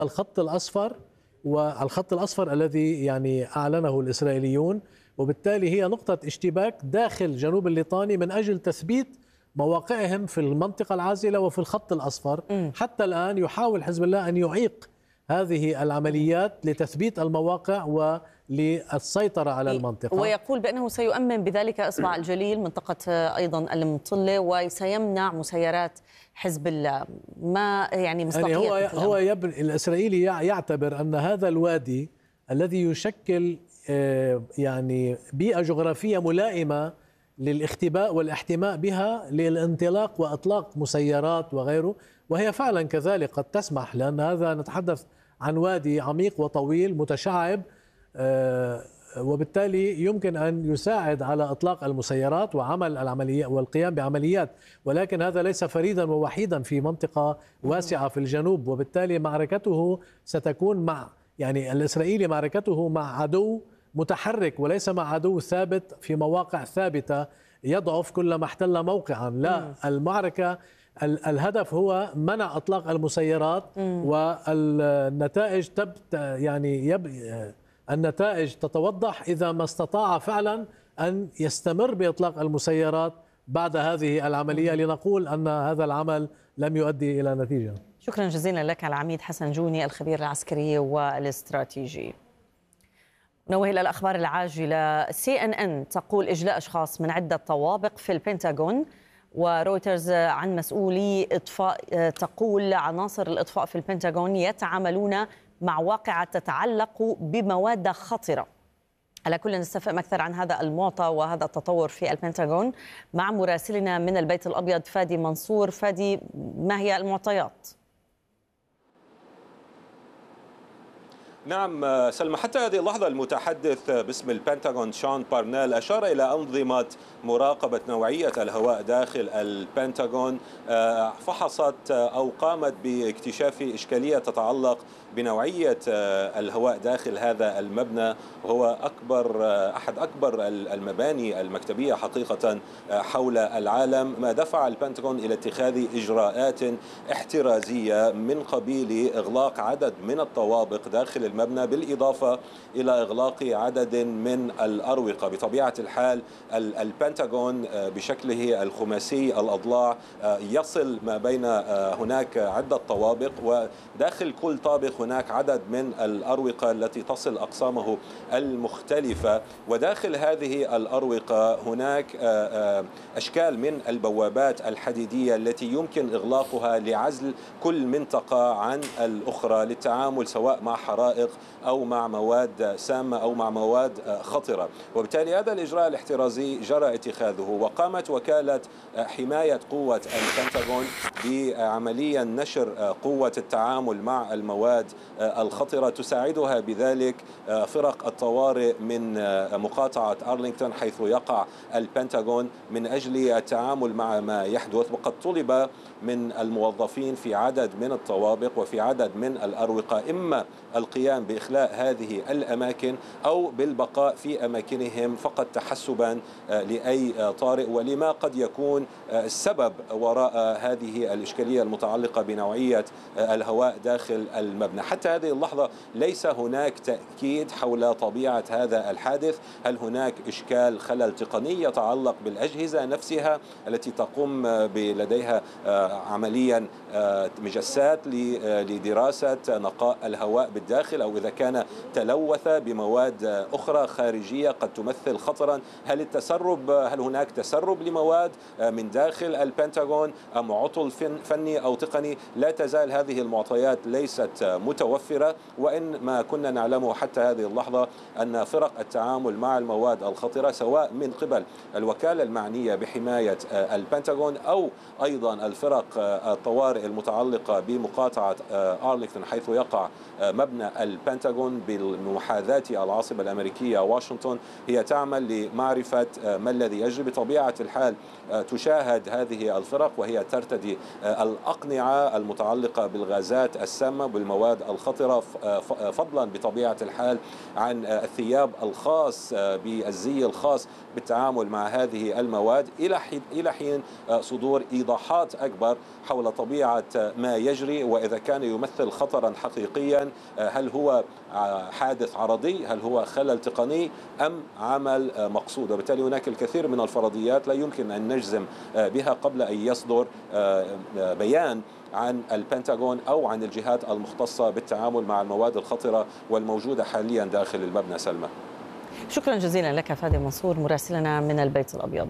الخط الأصفر، والخط الأصفر الذي يعني أعلنه الإسرائيليون، وبالتالي هي نقطة اشتباك داخل جنوب الليطاني من أجل تثبيت مواقعهم في المنطقة العازلة وفي الخط الأصفر. حتى الآن يحاول حزب الله أن يعيق هذه العمليات لتثبيت المواقع وللسيطرة على المنطقة، ويقول بأنه سيؤمن بذلك إصبع الجليل منطقة أيضا المطلة، وسيمنع مسيرات حزب الله. ما يعني مصداقية يعني هو الإسرائيلي يعتبر أن هذا الوادي الذي يشكل يعني بيئة جغرافية ملائمة للاختباء والاحتماء بها للانطلاق وإطلاق مسيرات وغيره، وهي فعلا كذلك قد تسمح، لأن هذا نتحدث عن وادي عميق وطويل متشعب، وبالتالي يمكن أن يساعد على إطلاق المسيرات وعمل العمليات والقيام بعمليات، ولكن هذا ليس فريدا ووحيدا في منطقة واسعة في الجنوب، وبالتالي معركته ستكون مع يعني الإسرائيلي معركته مع عدو متحرك وليس مع عدو ثابت في مواقع ثابتة يضعف كلما احتل موقعا. لا، المعركة الهدف هو منع إطلاق المسيرات، والنتائج النتائج تتوضح إذا ما استطاع فعلا أن يستمر بإطلاق المسيرات بعد هذه العملية، لنقول أن هذا العمل لم يؤدي إلى نتيجة. شكرا جزيلا لك العميد حسن جوني الخبير العسكري والاستراتيجي. نوه إلى الأخبار العاجلة. CNN تقول إجلاء أشخاص من عدة طوابق في البنتاغون، ورويترز عن مسؤولي إطفاء تقول عناصر الإطفاء في البنتاغون يتعاملون مع واقعة تتعلق بمواد خطرة. على كل نستفهم أكثر عن هذا المعطى وهذا التطور في البنتاغون مع مراسلنا من البيت الأبيض فادي منصور. فادي، ما هي المعطيات؟ نعم سلمى، حتى هذه اللحظة المتحدث باسم البنتاغون شون بارنيل أشار إلى أنظمة مراقبة نوعية الهواء داخل البنتاغون، فحصت أو قامت باكتشاف إشكالية تتعلق بنوعية الهواء داخل هذا المبنى، وهو أحد أكبر المباني المكتبية حقيقة حول العالم، ما دفع البنتاغون إلى اتخاذ إجراءات احترازية من قبيل إغلاق عدد من الطوابق داخل المبنى، بالإضافة إلى إغلاق عدد من الأروقة. بطبيعة الحال البنتاغون بشكله الخماسي الأضلاع يصل ما بين هناك عدة طوابق، وداخل كل طابق هناك عدد من الأروقة التي تصل أقسامه المختلفة، وداخل هذه الأروقة هناك أشكال من البوابات الحديدية التي يمكن إغلاقها لعزل كل منطقة عن الأخرى للتعامل سواء مع حرائق أو مع مواد سامة أو مع مواد خطرة. وبالتالي هذا الإجراء الاحترازي جرى اتخاذه، وقامت وكالة حماية قوة البنتاغون بعمليا نشر قوة التعامل مع المواد الخطرة، تساعدها بذلك فرق الطوارئ من مقاطعة أرلينغتون حيث يقع البنتاغون من أجل التعامل مع ما يحدث. وقد طلب من الموظفين في عدد من الطوابق وفي عدد من الأروقة إما القيام بإخلاء هذه الأماكن أو بالبقاء في أماكنهم فقط تحسبا لأي طارئ ولما قد يكون السبب وراء هذه الإشكالية المتعلقة بنوعية الهواء داخل المبنى. حتى هذه اللحظة ليس هناك تأكيد حول طبيعة هذا الحادث. هل هناك إشكال خلل تقني يتعلق بالأجهزة نفسها التي تقوم لديها عمليا مجسات لدراسة نقاء الهواء بالداخل، أو إذا كان تلوث بمواد أخرى خارجية قد تمثل خطرا؟ هل هناك تسرب لمواد من داخل البنتاغون أم عطل فني أو تقني؟ لا تزال هذه المعطيات ليست متوفرة، وإن ما كنا نعلمه حتى هذه اللحظة أن فرق التعامل مع المواد الخطرة سواء من قبل الوكالة المعنية بحماية البنتاغون أو أيضا الفرق الطوارئ المتعلقة بمقاطعة أرلينغتون حيث يقع مبنى البنتاغون بمحاذاة العاصمة الأمريكية واشنطن هي تعمل لمعرفة ما الذي يجري. بطبيعة الحال تشاهد هذه الفرق وهي ترتدي الأقنعة المتعلقة بالغازات السامة بالمواد الخطرة، فضلا بطبيعة الحال عن الثياب الخاص بالزي الخاص بالتعامل مع هذه المواد، إلى حين صدور إيضاحات أكبر حول طبيعة ما يجري، وإذا كان يمثل خطرا حقيقيا، هل هو حادث عرضي، هل هو خلل تقني أم عمل مقصود. وبالتالي هناك الكثير من الفرضيات لا يمكن أن نجزم بها قبل أن يصدر بيان عن البنتاغون أو عن الجهات المختصة بالتعامل مع المواد الخطرة والموجودة حاليا داخل المبنى. سلمى، شكرا جزيلا لك فادي منصور مراسلنا من البيت الأبيض.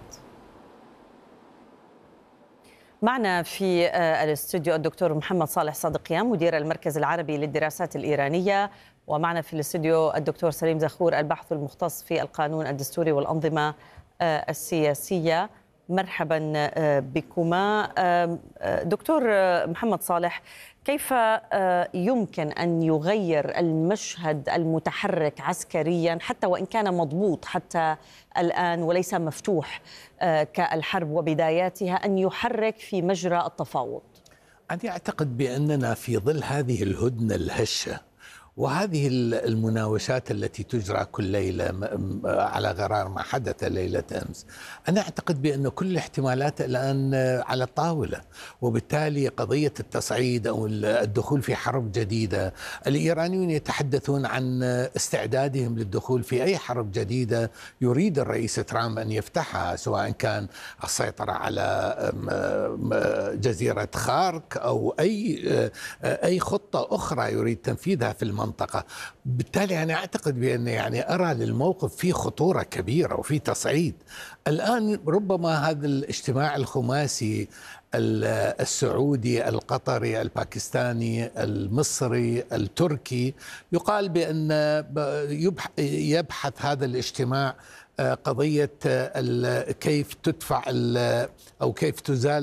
معنا في الاستوديو الدكتور محمد صالح صادقيان مدير المركز العربي للدراسات الإيرانية، ومعنا في الاستوديو الدكتور سليم زخور الباحث المختص في القانون الدستوري والأنظمة السياسية. مرحبا بكما. دكتور محمد صالح، كيف يمكن أن يغير المشهد المتحرك عسكريا حتى وإن كان مضبوط حتى الآن وليس مفتوح كالحرب وبداياتها، أن يحرك في مجرى التفاوض؟ أنا أعتقد بأننا في ظل هذه الهدنة الهشة وهذه المناوشات التي تجرى كل ليلة على غرار ما حدث ليلة أمس، أنا أعتقد بأن كل الاحتمالات الآن على الطاولة، وبالتالي قضية التصعيد أو الدخول في حرب جديدة، الإيرانيون يتحدثون عن استعدادهم للدخول في أي حرب جديدة يريد الرئيس ترامب أن يفتحها، سواء كان السيطرة على جزيرة خارك أو أي خطة أخرى يريد تنفيذها في المنطقة. بالتالي أنا أعتقد بأن أرى للموقف فيه خطورة كبيرة وفي تصعيد. الآن ربما هذا الاجتماع الخماسي السعودي القطري الباكستاني المصري التركي يقال بأن يبحث هذا الاجتماع قضية كيف تدفع أو كيف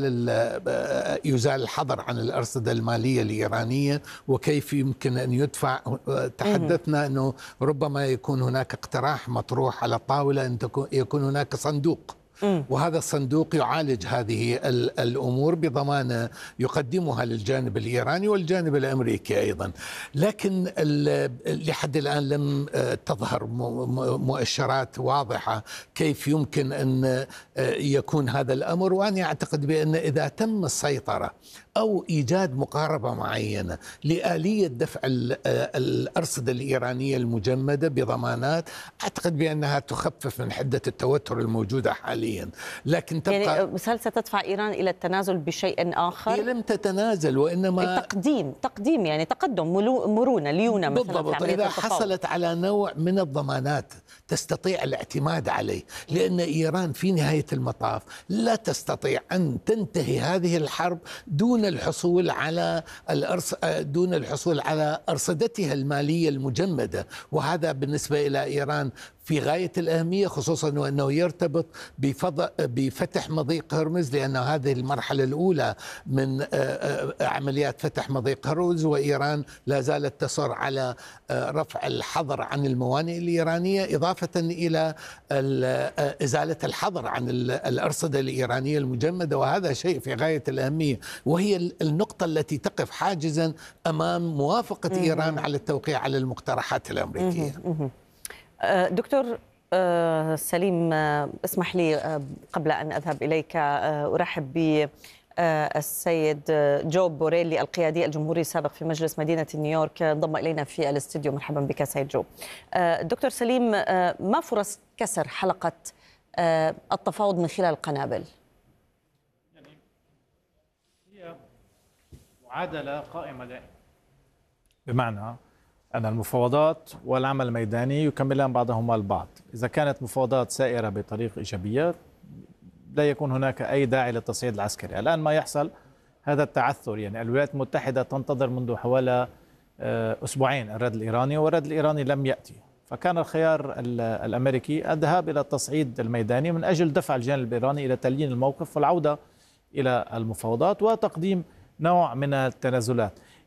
يزال الحظر عن الأرصدة المالية الإيرانية وكيف يمكن أن يدفع. تحدثنا أنه ربما يكون هناك اقتراح مطروح على الطاولة أن يكون هناك صندوق، وهذا الصندوق يعالج هذه الأمور بضمانة يقدمها للجانب الإيراني والجانب الأمريكي أيضا. لكن لحد الآن لم تظهر مؤشرات واضحة كيف يمكن أن يكون هذا الأمر. وأنا أعتقد بأن إذا تم السيطرة أو إيجاد مقاربة معينة لآلية دفع الأرصدة الإيرانية المجمدة بضمانات، أعتقد بأنها تخفف من حدة التوتر الموجودة حاليا. لكن تبقى هل ستدفع إيران إلى التنازل بشيء آخر؟ هي لم تتنازل، وإنما تقديم تقدم مرونة ليونة مثلا. بالضبط، إذا حصلت على نوع من الضمانات تستطيع الاعتماد عليه، لأن إيران في نهاية المطاف لا تستطيع أن تنتهي هذه الحرب دون الحصول على أرصدتها المالية المجمدة، وهذا بالنسبة إلى إيران في غاية الأهمية، خصوصا وأنه يرتبط بفتح مضيق هرمز، لأن هذه المرحلة الأولى من عمليات فتح مضيق هرمز، وإيران لا زالت تصر على رفع الحظر عن الموانئ الإيرانية، إضافة إلى إزالة الحظر عن الأرصدة الإيرانية المجمدة، وهذا شيء في غاية الأهمية، وهي النقطة التي تقف حاجزا أمام موافقة إيران على التوقيع على المقترحات الأمريكية. دكتور سليم، اسمح لي قبل أن أذهب إليك أرحب بالسيد جو بوريلي القيادي الجمهوري السابق في مجلس مدينة نيويورك، انضم إلينا في الاستوديو. مرحبا بك سيد جو. دكتور سليم، ما فرص كسر حلقة التفاوض من خلال القنابل؟ هي معادلة قائمة دائما، بمعنى أن المفاوضات والعمل الميداني يكملان بعضهما البعض. إذا كانت مفاوضات سائرة بطريق إيجابية لا يكون هناك أي داعي للتصعيد العسكري. الآن ما يحصل هذا التعثر، الولايات المتحدة تنتظر منذ حوالي أسبوعين الرد الإيراني، والرد الإيراني لم يأتي، فكان الخيار الأمريكي الذهاب إلى التصعيد الميداني من أجل دفع الجانب الإيراني إلى تليين الموقف والعودة إلى المفاوضات وتقديم نوع من التنازلات.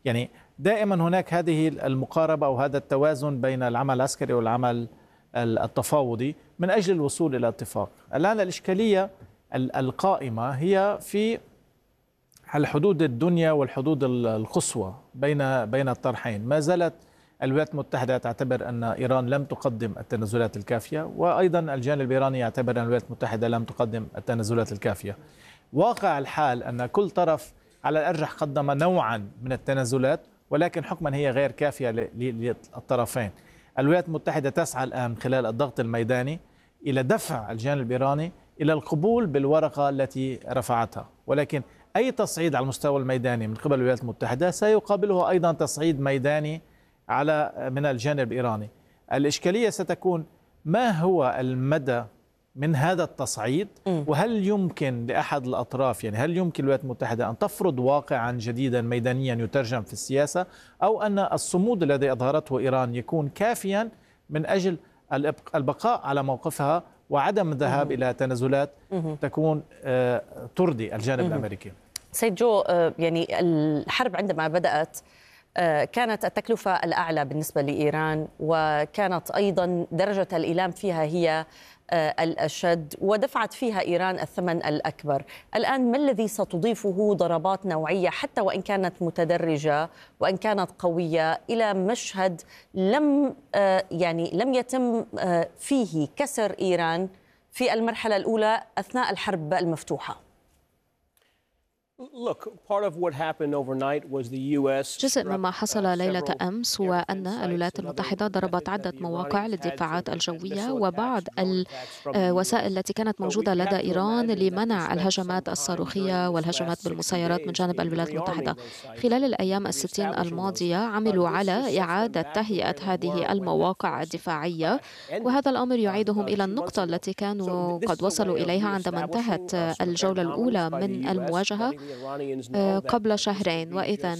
يعني دائما هناك هذه المقاربة أو هذا التوازن بين العمل العسكري والعمل التفاوضي من أجل الوصول إلى اتفاق. الآن الإشكالية القائمة هي في الحدود الدنيا والحدود القصوى بين الطرحين. ما زالت الولايات المتحدة تعتبر أن إيران لم تقدم التنازلات الكافية، وأيضا الجانب الإيراني يعتبر أن الولايات المتحدة لم تقدم التنازلات الكافية. واقع الحال أن كل طرف على الأرجح قدم نوعا من التنازلات، ولكن حكما هي غير كافية للطرفين. الولايات المتحدة تسعى الآن خلال الضغط الميداني إلى دفع الجانب الإيراني إلى القبول بالورقة التي رفعتها، ولكن أي تصعيد على المستوى الميداني من قبل الولايات المتحدة سيقابله أيضا تصعيد ميداني من الجانب الإيراني. الإشكالية ستكون ما هو المدى من هذا التصعيد، وهل يمكن لأحد الأطراف، يعني هل يمكن الولايات المتحدة أن تفرض واقعا جديدا ميدانيا يترجم في السياسة، أو أن الصمود الذي أظهرته إيران يكون كافيا من أجل البقاء على موقفها وعدم الذهاب إلى تنازلات تكون ترضي الجانب الأمريكي. سيد جو، يعني الحرب عندما بدأت كانت التكلفة الأعلى بالنسبة لإيران، وكانت أيضا درجة الإيلام فيها هي الأشد، ودفعت فيها إيران الثمن الأكبر. الآن ما الذي ستضيفه ضربات نوعية حتى وإن كانت متدرجة وإن كانت قوية إلى مشهد لم يتم فيه كسر إيران في المرحلة الأولى أثناء الحرب المفتوحة؟ جزء مما حصل ليلة أمس هو أن الولايات المتحدة ضربت عدة مواقع للدفاعات الجوية وبعض الوسائل التي كانت موجودة لدى إيران لمنع الهجمات الصاروخية والهجمات بالمسيرات من جانب الولايات المتحدة. خلال الأيام 60 الماضية عملوا على إعادة تهيئة هذه المواقع الدفاعية، وهذا الأمر يعيدهم إلى النقطة التي كانوا قد وصلوا إليها عندما انتهت الجولة الأولى من المواجهة قبل شهرين. وإذا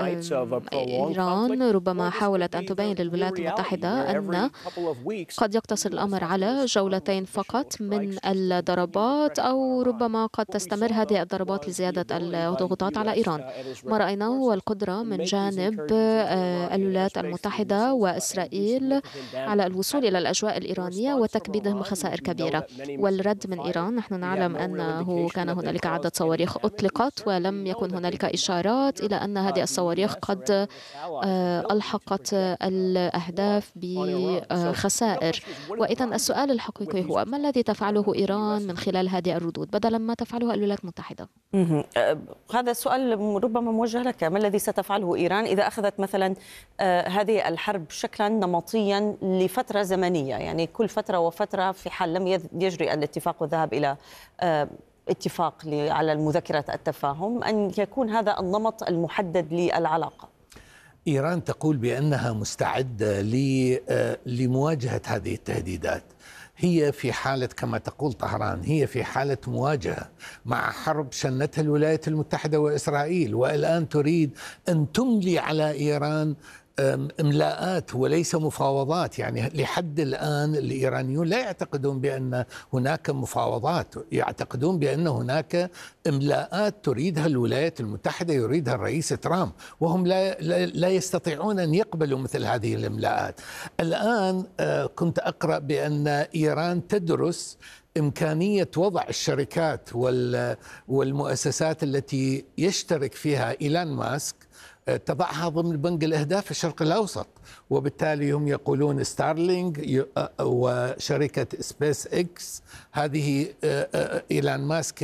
إيران ربما حاولت أن تبين للولايات المتحدة أن قد يقتصر الأمر على جولتين فقط من الضربات، أو ربما قد تستمر هذه الضربات لزيادة الضغوطات على إيران. ما رأيناه هو القدرة من جانب الولايات المتحدة وإسرائيل على الوصول إلى الأجواء الإيرانية وتكبيدهم خسائر كبيرة. والرد من إيران، نحن نعلم أنه كان هنالك عدة صواريخ أطلقت ولم يكن هنالك إشارات إلى أن هذه الصواريخ قد ألحقت الأهداف بخسائر. وإذا السؤال الحقيقي هو ما الذي تفعله إيران من خلال هذه الردود بدلا ما تفعله الولايات المتحدة؟ هذا السؤال ربما موجه لك. ما الذي ستفعله إيران إذا أخذت مثلا هذه الحرب شكلا نمطيا لفترة زمنية، يعني كل فترة وفترة في حال لم يجري الاتفاق والذهاب إلى اتفاق على المذكرة التفاهم، أن يكون هذا النمط المحدد للعلاقة؟ إيران تقول بأنها مستعدة لمواجهة هذه التهديدات. هي في حالة، كما تقول طهران، هي في حالة مواجهة مع حرب شنتها الولايات المتحدة وإسرائيل، والآن تريد أن تملي على إيران إملاءات وليس مفاوضات. يعني لحد الآن الإيرانيون لا يعتقدون بأن هناك مفاوضات، يعتقدون بأن هناك إملاءات تريدها الولايات المتحدة، يريدها الرئيس ترامب، وهم لا يستطيعون أن يقبلوا مثل هذه الإملاءات. الآن كنت أقرأ بأن إيران تدرس إمكانية وضع الشركات والمؤسسات التي يشترك فيها إيلون ماسك، تضعها ضمن بنك الأهداف في الشرق الأوسط. وبالتالي هم يقولون ستارلينج وشركة سبيس إكس، هذه إيلون ماسك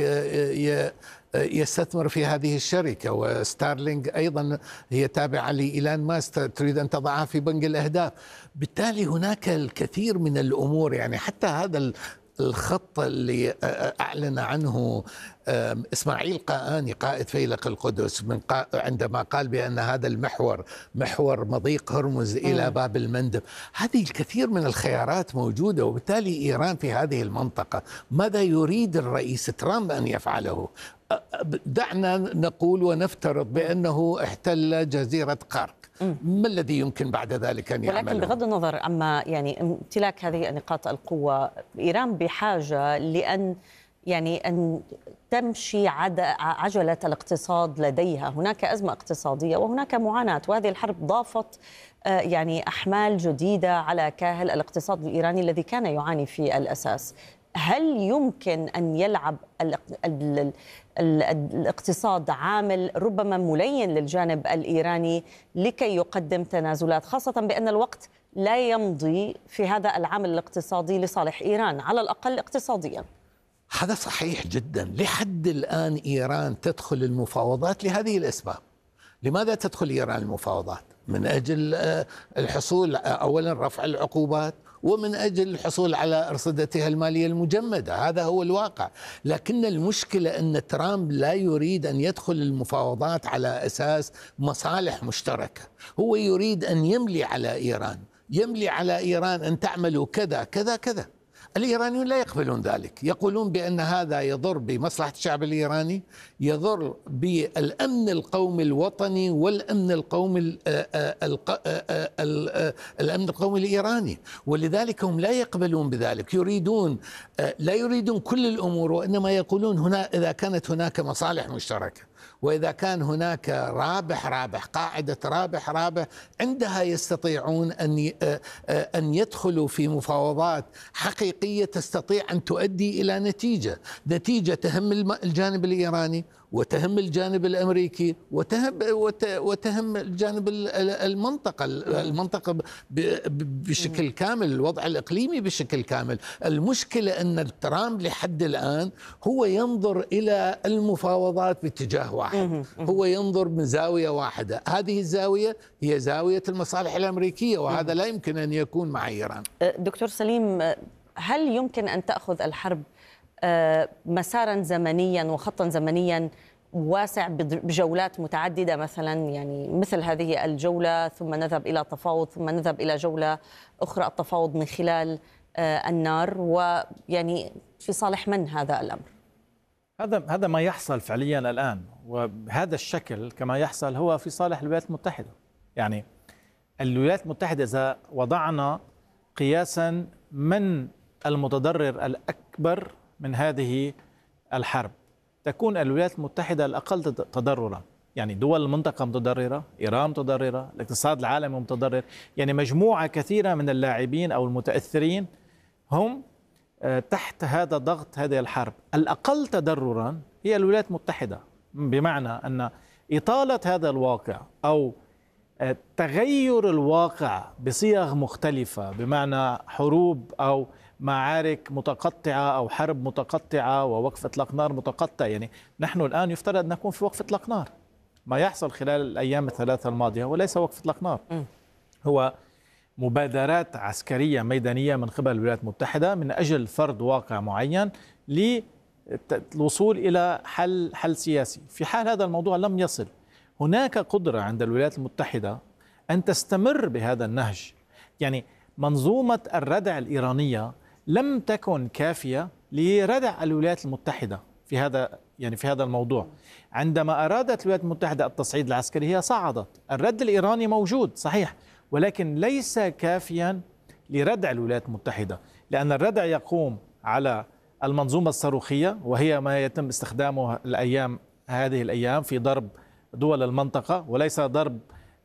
يستثمر في هذه الشركة، وستارلينج أيضا هي تابعة لإيلون ماسك، تريد أن تضعها في بنك الأهداف. بالتالي هناك الكثير من الأمور. يعني حتى هذا الخط اللي أعلن عنه إسماعيل قاآني قائد فيلق القدس عندما قال بأن هذا محور مضيق هرمز إلى باب المندب، هذه الكثير من الخيارات موجودة. وبالتالي إيران في هذه المنطقة ماذا يريد الرئيس ترامب أن يفعله؟ دعنا نقول ونفترض بأنه احتل جزيرة قرق، ما الذي يمكن بعد ذلك أن يعمله؟ ولكن بغض النظر عما يعني امتلاك هذه نقاط القوة، إيران بحاجة لأن يعني أن تمشي عجلة الاقتصاد لديها. هناك أزمة اقتصادية وهناك معاناة، وهذه الحرب ضافت يعني أحمال جديدة على كاهل الاقتصاد الإيراني الذي كان يعاني في الأساس. هل يمكن أن يلعب الاقتصاد عامل ربما ملين للجانب الإيراني لكي يقدم تنازلات، خاصة بأن الوقت لا يمضي في هذا العامل الاقتصادي لصالح إيران على الأقل اقتصاديا؟ هذا صحيح جدا. لحد الآن إيران تدخل المفاوضات لهذه الأسباب. لماذا تدخل إيران المفاوضات؟ من أجل الحصول أولا رفع العقوبات، ومن أجل الحصول على أرصدتها المالية المجمدة. هذا هو الواقع. لكن المشكلة أن ترامب لا يريد أن يدخل المفاوضات على أساس مصالح مشتركة. هو يريد أن يملي على إيران أن تعملوا كذا كذا كذا. الإيرانيون لا يقبلون ذلك، يقولون بأن هذا يضر بمصلحة الشعب الإيراني، يضر بالأمن القومي الوطني والأمن القومي الأمن القومي الإيراني، ولذلك هم لا يقبلون بذلك. لا يريدون كل الأمور، وإنما يقولون هنا إذا كانت هناك مصالح مشتركة، وإذا كان هناك رابح قاعدة رابح عندها يستطيعون أن يدخلوا في مفاوضات حقيقية تستطيع أن تؤدي إلى نتيجة تهم الجانب الإيراني وتهم الجانب الأمريكي وتهم الجانب المنطقة بشكل كامل، الوضع الإقليمي بشكل كامل. المشكلة أن ترامب لحد الآن هو ينظر إلى المفاوضات باتجاه واحد، هو ينظر من زاوية واحدة. هذه الزاوية هي زاوية المصالح الأمريكية، وهذا لا يمكن أن يكون مع إيران. دكتور سليم، هل يمكن أن تأخذ الحرب مسارا زمنيا وخطا زمنيا واسع بجولات متعددة، مثلا يعني مثل هذه الجولة ثم نذهب إلى تفاوض ثم نذهب إلى جولة أخرى، التفاوض من خلال النار، ويعني في صالح من هذا الأمر؟ هذا ما يحصل فعليا الآن، وبهذا الشكل كما يحصل هو في صالح الولايات المتحدة. يعني الولايات المتحدة إذا وضعنا قياسا من المتضرر الأكبر من هذه الحرب، تكون الولايات المتحدة الأقل تضررا. يعني دول المنطقة متضررة، إيران متضررة، الاقتصاد العالمي متضرر، يعني مجموعة كثيرة من اللاعبين أو المتأثرين هم تحت هذا ضغط هذه الحرب. الأقل تضررا هي الولايات المتحدة، بمعنى أن إطالة هذا الواقع أو تغير الواقع بصيغ مختلفة، بمعنى حروب أو معارك متقطعة أو حرب متقطعة ووقف إطلاق نار متقطع. يعني نحن الآن يفترض أن نكون في وقف إطلاق نار. ما يحصل خلال الأيام الثلاثة الماضية وليس وقف إطلاق نار، هو مبادرات عسكرية ميدانية من قبل الولايات المتحدة من أجل فرض واقع معين للوصول إلى حل سياسي. في حال هذا الموضوع لم يصل، هناك قدرة عند الولايات المتحدة أن تستمر بهذا النهج. يعني منظومة الردع الإيرانية لم تكن كافية لردع الولايات المتحدة في هذا الموضوع. عندما أرادت الولايات المتحدة التصعيد العسكري هي صعدت. الرد الإيراني موجود صحيح، ولكن ليس كافيا لردع الولايات المتحدة، لأن الردع يقوم على المنظومة الصاروخية، وهي ما يتم استخدامه هذه الأيام في ضرب دول المنطقة، وليس ضرب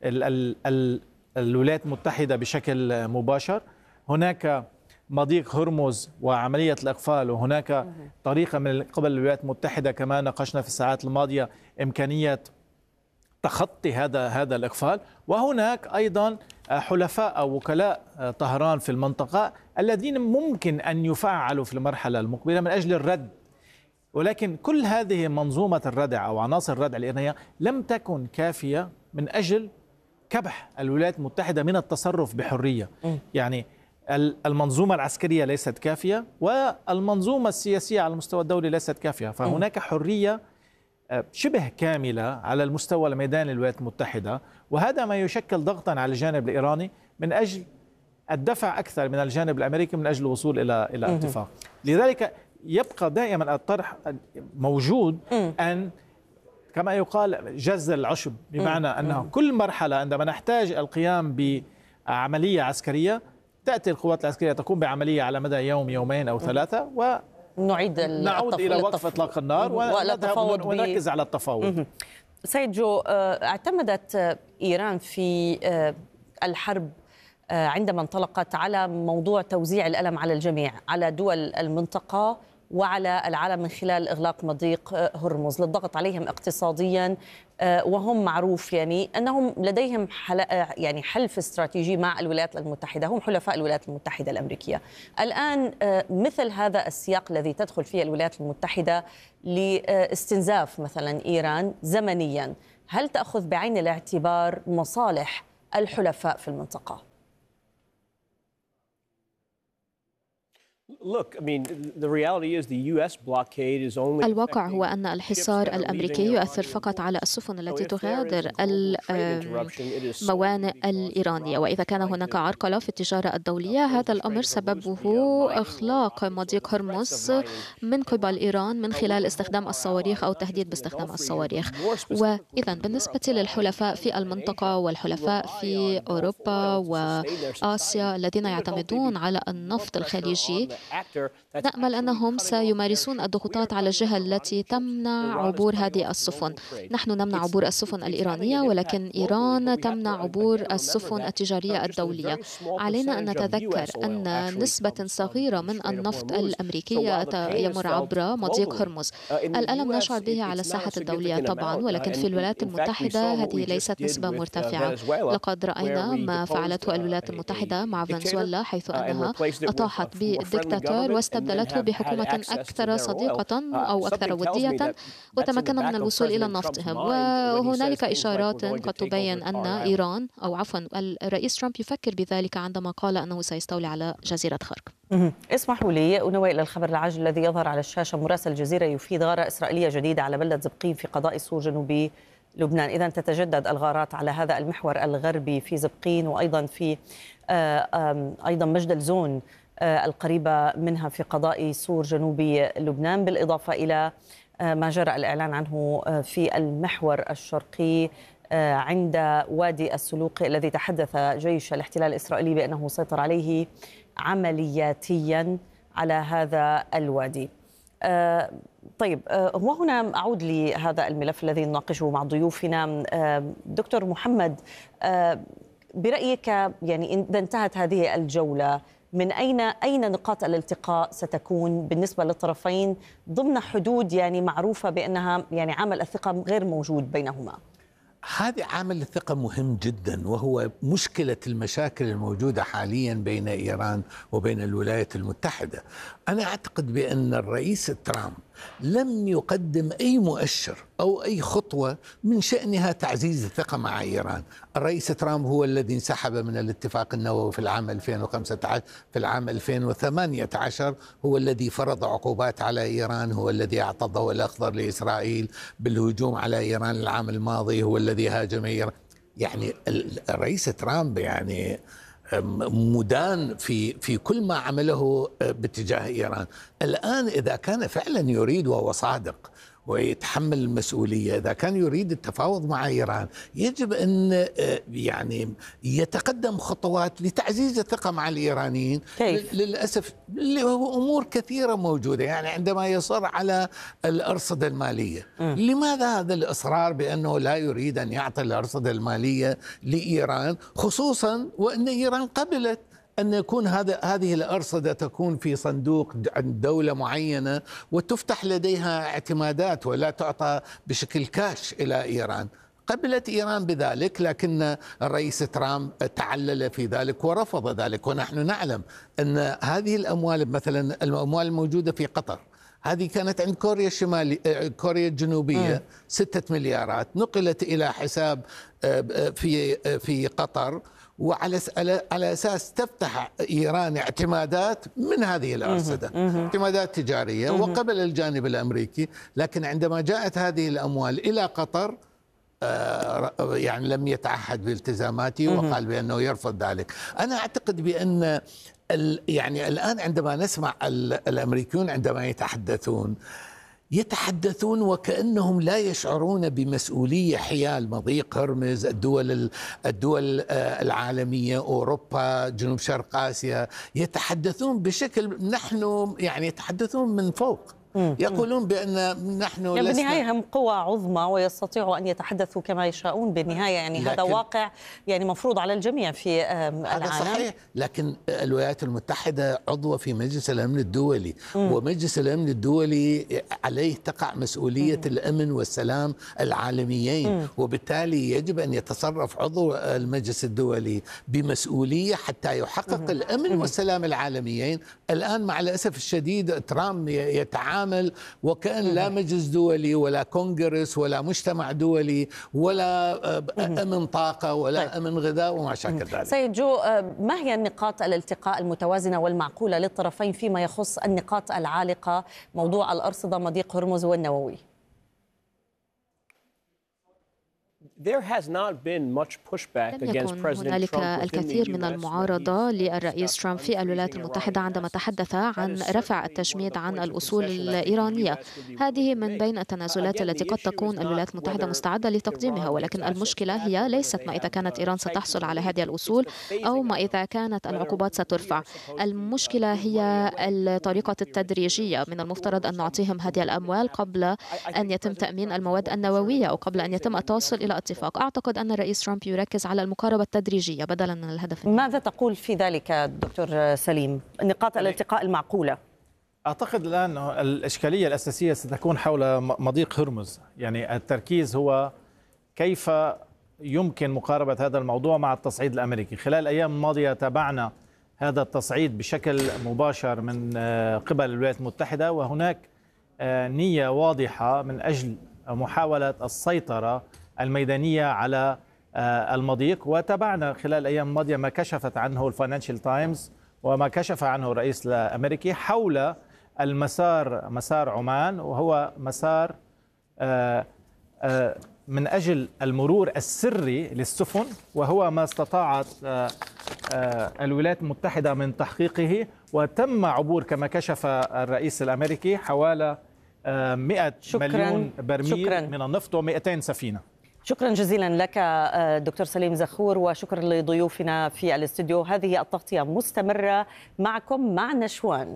الولايات المتحدة بشكل مباشر. هناك مضيق هرمز وعملية الإقفال، وهناك طريقة من قبل الولايات المتحدة كما ناقشنا في الساعات الماضية إمكانية تخطي هذا الإقفال. وهناك أيضا حلفاء أو وكلاء طهران في المنطقة الذين ممكن أن يفعلوا في المرحلة المقبلة من أجل الرد. ولكن كل هذه منظومة الردع أو عناصر الردع الإيرانية لم تكن كافية من أجل كبح الولايات المتحدة من التصرف بحرية. يعني المنظومة العسكرية ليست كافية، والمنظومة السياسية على المستوى الدولي ليست كافية. فهناك حرية شبه كاملة على المستوى الميداني للولايات المتحدة، وهذا ما يشكل ضغطا على الجانب الإيراني من أجل الدفع أكثر من الجانب الأمريكي من أجل الوصول إلى اتفاق. لذلك يبقى دائما الطرح موجود أن كما يقال جز العشب، بمعنى أنه كل مرحلة عندما نحتاج القيام بعملية عسكرية تأتي القوات العسكرية تقوم بعملية على مدى يوم يومين أو ثلاثة نعود إلى وقف إطلاق النار ونركز على التفاوض. سيد جو، اعتمدت إيران في الحرب عندما انطلقت على موضوع توزيع الألم على الجميع، على دول المنطقة وعلى العالم، من خلال إغلاق مضيق هرمز للضغط عليهم اقتصاديا، وهم معروف يعني أنهم لديهم حلف استراتيجي مع الولايات المتحدة، هم حلفاء الولايات المتحدة الأمريكية. الآن مثل هذا السياق الذي تدخل فيه الولايات المتحدة لاستنزاف مثلا إيران زمنيا، هل تأخذ بعين الاعتبار مصالح الحلفاء في المنطقة؟ الواقع هو أن الحصار الأمريكي يؤثر فقط على السفن التي تغادر الموانئ الإيرانية، وإذا كان هناك عرقلة في التجارة الدولية هذا الأمر سببه إغلاق مضيق هرمز من قبل إيران من خلال استخدام الصواريخ أو التهديد باستخدام الصواريخ. وإذا بالنسبة للحلفاء في المنطقة والحلفاء في أوروبا وآسيا الذين يعتمدون على النفط الخليجي، نأمل أنهم سيمارسون الضغوطات على الجهة التي تمنع عبور هذه السفن. نحن نمنع عبور السفن الإيرانية، ولكن إيران تمنع عبور السفن التجارية الدولية. علينا أن نتذكر أن نسبة صغيرة من النفط الأمريكي يمر عبر مضيق هرمز. الألم نشعر به على الساحة الدولية طبعا، ولكن في الولايات المتحدة هذه ليست نسبة مرتفعة. لقد رأينا ما فعلته الولايات المتحدة مع فنزويلا، حيث أنها أطاحت بالدكتاتور واستبدلته بحكومة أكثر صديقة أو أكثر ودية، وتمكن من الوصول إلى نفطهم. وهنالك إشارات قد تبين أن إيران أو عفوا الرئيس ترامب يفكر بذلك عندما قال أنه سيستولي على جزيرة خرق. اسمحوا لي أنوي إلى الخبر العاجل الذي يظهر على الشاشة. مراسل الجزيرة يفيد غارة إسرائيلية جديدة على بلدة زبقين في قضاء سور جنوبي لبنان. إذا تتجدد الغارات على هذا المحور الغربي في زبقين، وأيضا في أيضا مجدل زون القريبة منها في قضاء سور جنوبي لبنان، بالإضافة إلى ما جرى الإعلان عنه في المحور الشرقي عند وادي السلوق الذي تحدث جيش الاحتلال الإسرائيلي بأنه سيطر عليه عملياتيا على هذا الوادي. طيب، وهنا أعود لهذا الملف الذي نناقشه مع ضيوفنا. دكتور محمد، برأيك يعني إذا انتهت هذه الجولة، من أين نقاط الالتقاء ستكون بالنسبة للطرفين ضمن حدود يعني معروفة بأنها يعني عامل الثقة غير موجود بينهما؟ هذا عامل الثقة مهم جدا، وهو مشكلة المشاكل الموجودة حاليا بين إيران وبين الولايات المتحدة. أنا أعتقد بأن الرئيس ترامب لم يقدم أي مؤشر أو أي خطوة من شأنها تعزيز الثقة مع إيران. الرئيس ترامب هو الذي انسحب من الاتفاق النووي في العام 2015. في العام 2018 هو الذي فرض عقوبات على إيران، هو الذي أعطى الضوء الأخضر لإسرائيل بالهجوم على إيران العام الماضي، هو الذي هاجم إيران. يعني الرئيس ترامب يعني مدان في كل ما عمله باتجاه إيران. الآن إذا كان فعلا يريد وهو صادق ويتحمل المسؤولية، إذا كان يريد التفاوض مع إيران يجب أن يعني يتقدم خطوات لتعزيز الثقة مع الإيرانيين. كيف؟ للأسف أمور كثيرة موجودة، يعني عندما يصر على الأرصدة المالية. لماذا هذا الإصرار بأنه لا يريد أن يعطي الأرصدة المالية لإيران، خصوصا وأن إيران قبلت أن يكون هذه الأرصدة تكون في صندوق عند دولة معينة وتفتح لديها اعتمادات ولا تعطى بشكل كاش إلى إيران. قبلت إيران بذلك، لكن الرئيس ترامب تعلل في ذلك ورفض ذلك. ونحن نعلم أن هذه الأموال، مثلا الأموال الموجودة في قطر، هذه كانت عند كوريا الجنوبية 6 مليارات، نقلت إلى حساب في قطر، وعلى أساس تفتح إيران اعتمادات من هذه الأرصدة، اعتمادات تجارية، وقبل الجانب الأمريكي. لكن عندما جاءت هذه الأموال إلى قطر يعني لم يتعهد بالتزاماته وقال بأنه يرفض ذلك. أنا أعتقد بأن يعني الآن عندما نسمع الأمريكيون عندما يتحدثون يتحدثون وكأنهم لا يشعرون بمسؤولية حيال مضيق هرمز، الدول العالمية، أوروبا، جنوب شرق آسيا. يتحدثون بشكل نحن يعني يتحدثون من فوق، يقولون بأن نحن يعني بالنهاية هم قوى عظمى ويستطيعوا أن يتحدثوا كما يشاءون بالنهاية، يعني هذا واقع يعني مفروض على الجميع في العالم. صحيح، لكن الولايات المتحدة عضوة في مجلس الأمن الدولي، ومجلس الأمن الدولي عليه تقع مسؤولية الأمن والسلام العالميين، وبالتالي يجب أن يتصرف عضو المجلس الدولي بمسؤولية حتى يحقق الأمن والسلام العالميين. الآن مع الأسف الشديد ترامب يتعامل وكأن لا مجلس دولي ولا كونغرس ولا مجتمع دولي ولا أمن طاقة ولا أمن غذاء وما شاكل ذلك. سيد جو، ما هي النقاط الالتقاء المتوازنة والمعقولة للطرفين فيما يخص النقاط العالقة، موضوع الأرصدة، مضيق هرمز والنووي؟ لم يكن هنالك الكثير من المعارضة للرئيس ترامب في الولايات المتحدة عندما تحدث عن رفع التجميد عن الأصول الإيرانية. هذه من بين التنازلات التي قد تكون الولايات المتحدة مستعدة لتقديمها، ولكن المشكلة هي ليست ما إذا كانت إيران ستحصل على هذه الأصول أو ما إذا كانت العقوبات سترفع. المشكلة هي الطريقة التدريجية. من المفترض أن نعطيهم هذه الأموال قبل أن يتم تأمين المواد النووية أو قبل أن يتم التوصل إلى اتفاق. أعتقد أن الرئيس ترامب يركز على المقاربة التدريجية بدلا من الهدف. ماذا تقول في ذلك دكتور سليم؟ نقاط الالتقاء المعقولة. أعتقد الآن الإشكالية الأساسية ستكون حول مضيق هرمز. يعني التركيز هو كيف يمكن مقاربة هذا الموضوع مع التصعيد الأمريكي. خلال الأيام الماضية تابعنا هذا التصعيد بشكل مباشر من قبل الولايات المتحدة، وهناك نية واضحة من أجل محاولة السيطرة الميدانية على المضيق. وتابعنا خلال الأيام الماضية ما كشفت عنه الفاينانشال تايمز وما كشف عنه الرئيس الأمريكي حول مسار عمان، وهو مسار من أجل المرور السري للسفن، وهو ما استطاعت الولايات المتحدة من تحقيقه. وتم عبور كما كشف الرئيس الأمريكي حوالي 100 مليون برميل من النفط و200 سفينة. شكرا جزيلا لك دكتور سليم زخور، وشكرا لضيوفنا في الاستوديو. هذه التغطية مستمرة معكم مع نشوان.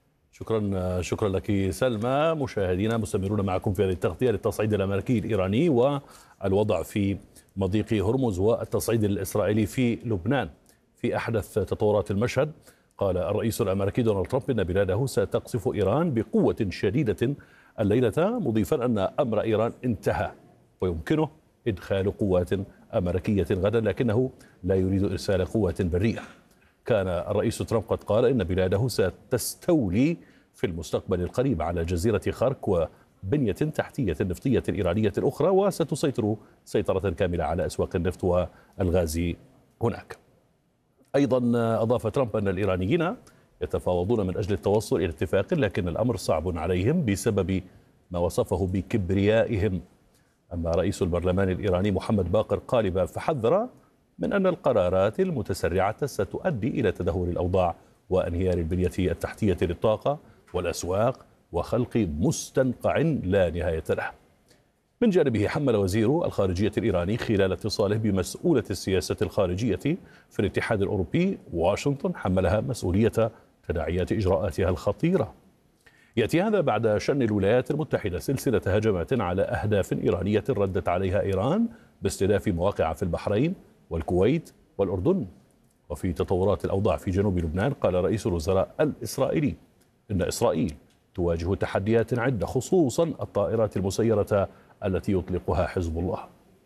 شكرا لك سلمى. مشاهدينا مستمرون معكم في هذه التغطية للتصعيد الأمريكي الإيراني والوضع في مضيق هرمز والتصعيد الإسرائيلي في لبنان. في أحدث تطورات المشهد، قال الرئيس الأمريكي دونالد ترامب إن بلاده ستقصف إيران بقوة شديدة الليلة، مضيفا أن أمر إيران انتهى ويمكنه إدخال قوات أمريكية غدا، لكنه لا يريد إرسال قوات برية. كان الرئيس ترامب قد قال إن بلاده ستستولي في المستقبل القريب على جزيرة خرك وبنية تحتية نفطية إيرانية أخرى، وستسيطر سيطرة كاملة على أسواق النفط والغاز هناك. أيضا أضاف ترامب أن الإيرانيين يتفاوضون من أجل التوصل إلى اتفاق، لكن الأمر صعب عليهم بسبب ما وصفه بكبريائهم. أما رئيس البرلمان الإيراني محمد باقر قالباف فحذر من أن القرارات المتسرعة ستؤدي إلى تدهور الأوضاع وانهيار البنية التحتية للطاقة والأسواق وخلق مستنقع لا نهاية له. من جانبه حمل وزير الخارجية الإيراني خلال اتصاله بمسؤولة السياسة الخارجية في الاتحاد الأوروبي واشنطن، حملها مسؤولية تداعيات إجراءاتها الخطيرة. يأتي هذا بعد شن الولايات المتحدة سلسلة هجمات على أهداف إيرانية ردت عليها إيران باستهداف مواقع في البحرين والكويت والأردن. وفي تطورات الأوضاع في جنوب لبنان، قال رئيس الوزراء الإسرائيلي إن إسرائيل تواجه تحديات عدة، خصوصا الطائرات المسيرة التي يطلقها حزب الله.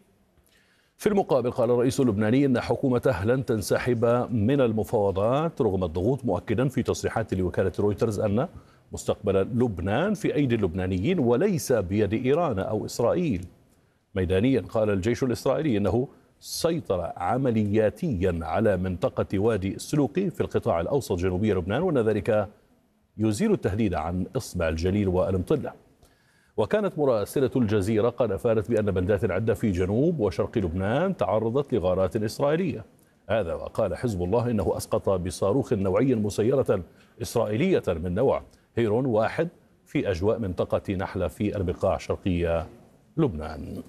في المقابل، قال الرئيس اللبناني إن حكومته لن تنسحب من المفاوضات رغم الضغوط، مؤكدا في تصريحات لوكالة رويترز أن مستقبل لبنان في أيدي اللبنانيين وليس بيد إيران أو إسرائيل. ميدانيا، قال الجيش الإسرائيلي إنه سيطر عملياتيا على منطقة وادي السلوقي في القطاع الأوسط جنوبي لبنان، وأن ذلك يزيل التهديد عن إصبع الجليل والمطلة. وكانت مراسلة الجزيرة قد أفادت بأن بلدات عدة في جنوب وشرق لبنان تعرضت لغارات إسرائيلية. هذا وقال حزب الله إنه أسقط بصاروخ نوعي مسيرة إسرائيلية من نوع هيرون 1 في أجواء منطقة نحلة في البقاع الشرقية لبنان.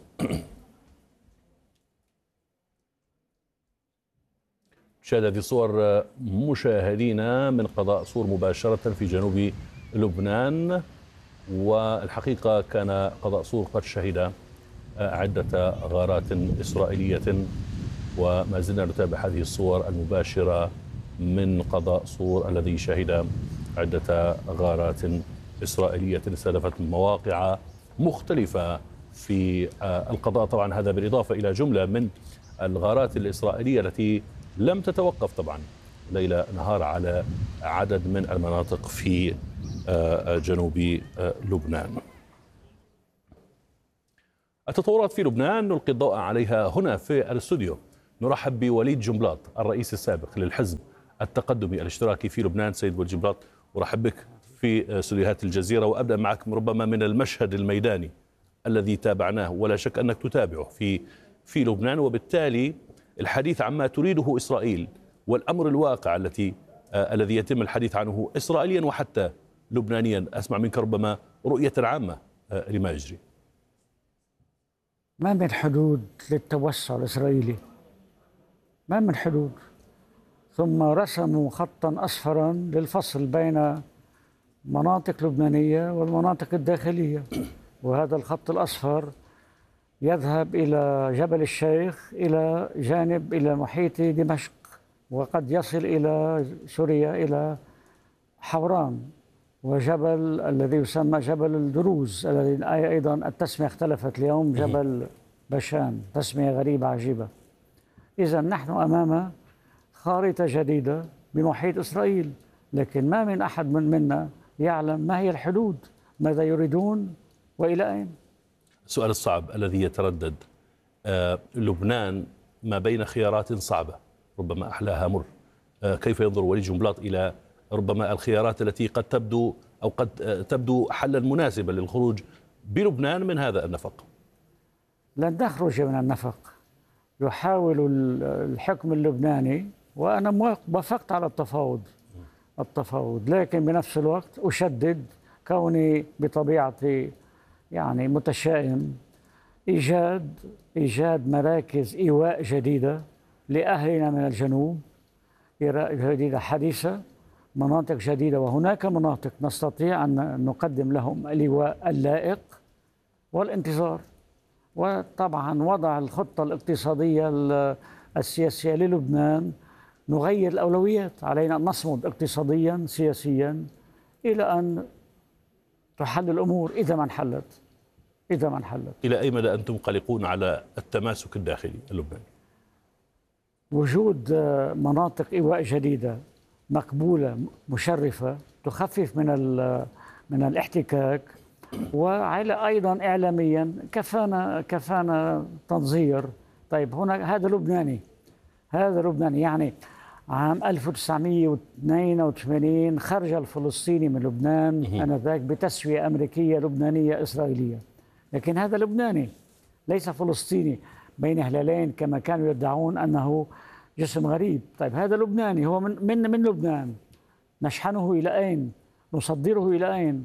شاهد هذه الصور مشاهدينا من قضاء صور مباشرة في جنوب لبنان، والحقيقة كان قضاء صور قد شهد عدة غارات إسرائيلية، وما زلنا نتابع هذه الصور المباشرة من قضاء صور الذي شهد عدة غارات إسرائيلية استهدفت مواقع مختلفة في القضاء. طبعا هذا بالإضافة إلى جملة من الغارات الإسرائيلية التي لم تتوقف طبعا ليل نهار على عدد من المناطق في جنوب لبنان. التطورات في لبنان نلقي الضوء عليها هنا في الاستوديو. نرحب بوليد جنبلاط الرئيس السابق للحزب التقدمي الاشتراكي في لبنان. سيد وليد جنبلاط، أرحب بك في استوديوهات الجزيرة، وأبدأ معك ربما من المشهد الميداني الذي تابعناه ولا شك أنك تتابعه في لبنان، وبالتالي الحديث عما تريده إسرائيل والأمر الواقع الذي يتم الحديث عنه إسرائيليا وحتى لبنانيا. أسمع منك ربما رؤية عامة لما يجري. ما من حدود للتوسع الإسرائيلي، ما من حدود. ثم رسموا خطا أصفرا للفصل بين مناطق لبنانية والمناطق الداخلية، وهذا الخط الأصفر يذهب إلى جبل الشيخ إلى محيط دمشق، وقد يصل إلى سوريا إلى حوران، وجبل الذي يسمى جبل الدروز الذي أيضا التسمية اختلفت اليوم، جبل بشان، تسمية غريبة عجيبة. إذا نحن أمام خارطة جديدة بمحيط إسرائيل، لكن ما من أحد منا يعلم ما هي الحدود، ماذا يريدون وإلى أين. السؤال الصعب الذي يتردد، لبنان ما بين خيارات صعبة ربما أحلاها مر. كيف ينظر وليد جنبلاط إلى ربما الخيارات التي قد تبدو حلا مناسبا للخروج بلبنان من هذا النفق؟ لن نخرج من النفق. يحاول الحكم اللبناني، وأنا وافقت على التفاوض، لكن بنفس الوقت أشدد كوني بطبيعتي يعني متشائم، إيجاد مراكز إيواء جديدة لأهلنا من الجنوب، جديدة حديثة، مناطق جديدة، وهناك مناطق نستطيع أن نقدم لهم الإيواء اللائق والانتظار. وطبعا وضع الخطة الاقتصادية السياسية للبنان، نغير الأولويات، علينا أن نصمد اقتصاديا سياسيا إلى أن تحل الأمور إذا ما انحلت. إلى أي مدى أنتم قلقون على التماسك الداخلي اللبناني؟ وجود مناطق إيواء جديدة مقبولة مشرفة تخفف من الاحتكاك، وعلى أيضا إعلاميا كفانا تنظير. طيب هنا هذا لبناني يعني عام 1982 خرج الفلسطيني من لبنان آنذاك بتسوية أمريكية لبنانية إسرائيلية، لكن هذا لبناني ليس فلسطيني بين هلالين كما كانوا يدعون أنه جسم غريب. طيب هذا لبناني، هو من لبنان. نشحنه إلى أين؟ نصدره إلى أين؟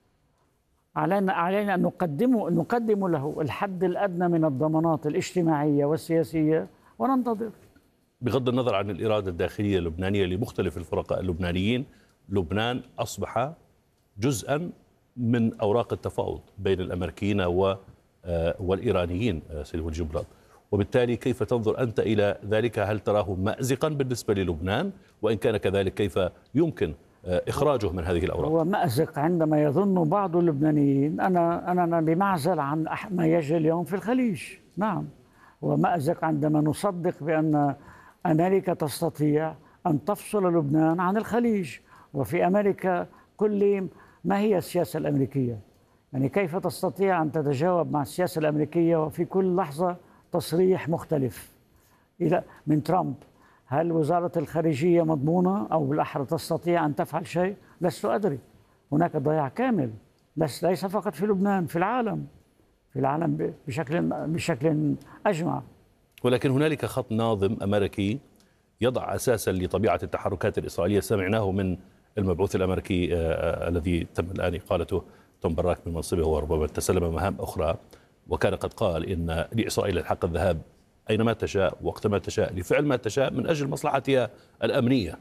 علينا أن نقدم له الحد الأدنى من الضمانات الاجتماعية والسياسية وننتظر. بغض النظر عن الإرادة الداخلية اللبنانية لمختلف الفرقاء اللبنانيين، لبنان أصبح جزءا من أوراق التفاوض بين الأمريكيين والإيرانيين سيد وليد جنبلاط، وبالتالي كيف تنظر أنت إلى ذلك؟ هل تراه مأزقا بالنسبة للبنان؟ وإن كان كذلك كيف يمكن إخراجه من هذه الأوراق؟ هو مأزق عندما يظن بعض اللبنانيين أنا بمعزل عن ما يجري اليوم في الخليج. نعم، هو مأزق عندما نصدق بأن أمريكا تستطيع أن تفصل لبنان عن الخليج، وفي أمريكا ما هي السياسة الأمريكية؟ يعني كيف تستطيع أن تتجاوب مع السياسة الأمريكية وفي كل لحظة تصريح مختلف من ترامب؟ هل وزارة الخارجية مضمونة أو بالأحرى تستطيع أن تفعل شيء؟ لست أدري. هناك ضياع كامل، ليس فقط في لبنان، في العالم بشكل أجمع. ولكن هنالك خط ناظم أمريكي يضع أساسا لطبيعة التحركات الإسرائيلية. سمعناه من المبعوث الأمريكي الذي تم الآن إقالته توم براك من منصبه وربما تسلم مهام أخرى، وكان قد قال إن لإسرائيل الحق الذهاب أينما تشاء وقتما تشاء لفعل ما تشاء من أجل مصلحتها الأمنية.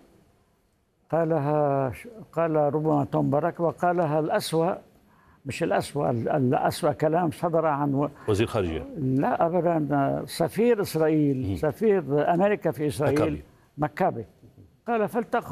قال ربما توم باراك، وقالها الأسوأ، مش الأسوأ كلام صدر عن وزير خارجية، لا أبدا، سفير إسرائيل، سفير أمريكا في إسرائيل مكابي، قال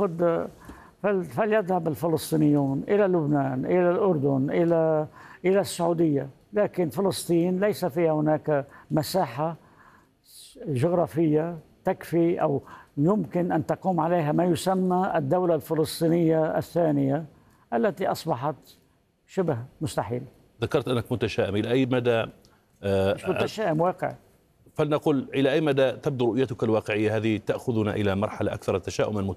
فليذهب الفلسطينيون إلى لبنان، إلى الأردن، إلى السعودية، لكن فلسطين ليس فيها هناك مساحة جغرافية تكفي أو يمكن أن تقوم عليها ما يسمى الدولة الفلسطينية الثانية التي أصبحت شبه مستحيل. ذكرت أنك متشائم، إلى أي مدى مش متشائم، واقع. فلنقل إلى أي مدى تبدو رؤيتك الواقعية هذه تأخذنا إلى مرحلة أكثر تشاؤما